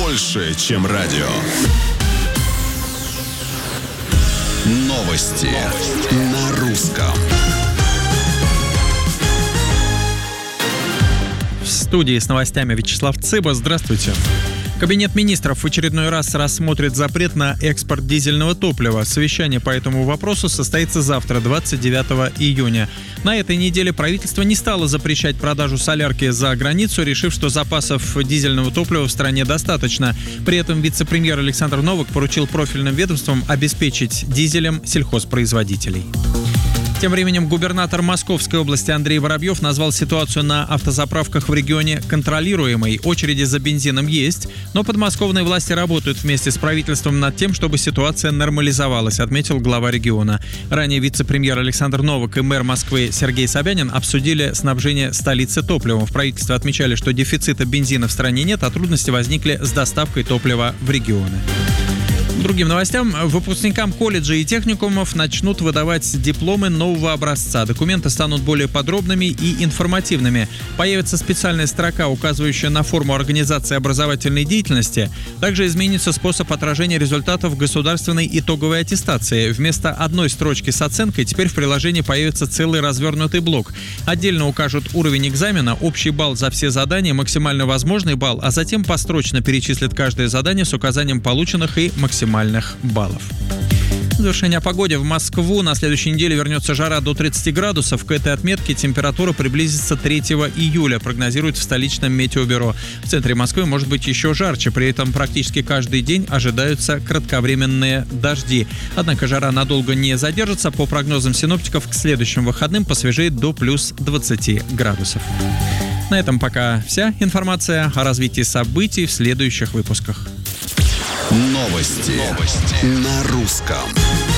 больше, чем радио. Новости на русском. В студии с новостями Вячеслав Цыба. Здравствуйте. Кабинет министров в очередной раз рассмотрит запрет на экспорт дизельного топлива. Совещание по этому вопросу состоится завтра, 29 июня. На этой неделе правительство не стало запрещать продажу солярки за границу, решив, что запасов дизельного топлива в стране достаточно. При этом вице-премьер Александр Новак поручил профильным ведомствам обеспечить дизелем сельхозпроизводителей. Тем временем губернатор Московской области Андрей Воробьев назвал ситуацию на автозаправках в регионе контролируемой. Очереди за бензином есть, но подмосковные власти работают вместе с правительством над тем, чтобы ситуация нормализовалась, отметил глава региона. Ранее вице-премьер Александр Новак и мэр Москвы Сергей Собянин обсудили снабжение столицы топливом. В правительстве отмечали, что дефицита бензина в стране нет, а трудности возникли с доставкой топлива в регионы. Другим новостям. Выпускникам колледжей и техникумов начнут выдавать дипломы нового образца. Документы станут более подробными и информативными. Появится специальная строка, указывающая на форму организации образовательной деятельности. Также изменится способ отражения результатов государственной итоговой аттестации. Вместо одной строчки с оценкой теперь в приложении появится целый развернутый блок. Отдельно укажут уровень экзамена, общий балл за все задания, максимально возможный балл, а затем построчно перечислят каждое задание с указанием полученных и максимальных баллов. В завершение о погоде. В Москву на следующей неделе вернется жара до 30 градусов. К этой отметке температура приблизится 3 июля, прогнозирует в столичном метеобюро. В центре Москвы может быть еще жарче. При этом практически каждый день ожидаются кратковременные дожди. Однако жара надолго не задержится. По прогнозам синоптиков, к следующим выходным посвежеет до плюс 20 градусов. На этом пока вся информация. О развитии событий в следующих выпусках. Новости на русском.